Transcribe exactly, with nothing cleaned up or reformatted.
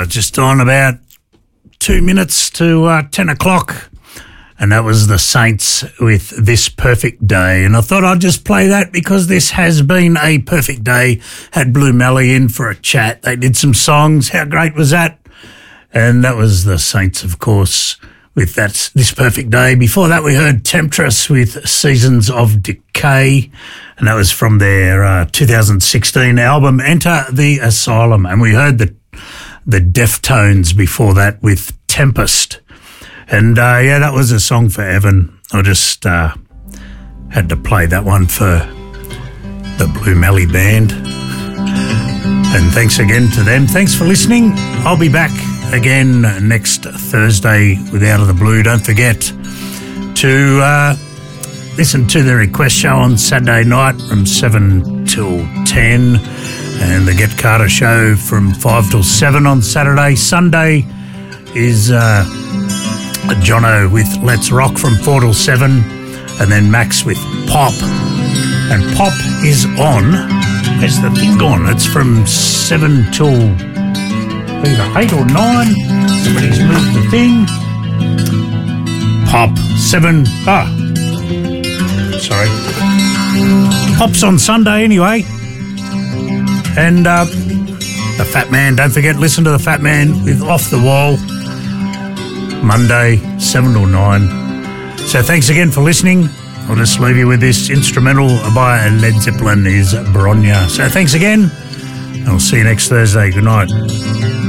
uh, just on about two minutes to uh, ten o'clock. And that was the Saints with This Perfect Day. And I thought I'd just play that because this has been a perfect day. Had Blue Melly in for a chat. They did some songs. How great was that? And that was the Saints, of course, with that This Perfect Day. Before that, we heard Temptress with Seasons of Decay. And that was from their uh, two thousand sixteen album, Enter the Asylum. And we heard the, the Deftones before that with Tempest. And, uh, yeah, that was a song for Evan. I just uh, had to play that one for the Blue Melly Band. And thanks again to them. Thanks for listening. I'll be back again next Thursday with Out of the Blue. Don't forget to uh, listen to the Request Show on Saturday night from seven till ten. And the Get Carter Show from five till seven on Saturday. Sunday is... Uh, Jono with Let's Rock from four till seven, and then Max with Pop. And Pop is on, where's the thing gone? It's from seven till either eight or nine. Somebody's moved the thing. Pop, seven, ah, sorry. Pop's on Sunday anyway. And uh, the Fat Man, don't forget, listen to the Fat Man with Off the Wall. Monday, seven till nine. So thanks again for listening. I'll just leave you with this instrumental by Led Zeppelin is Bronya. So thanks again. I'll see you next Thursday. Good night.